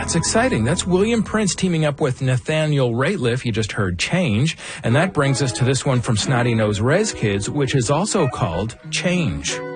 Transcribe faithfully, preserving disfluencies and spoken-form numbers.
That's exciting. That's William Prince teaming up with Nathaniel Rateliff. You just heard Change. And that brings us to this one from Snotty Nose Rez Kids, which is also called Change.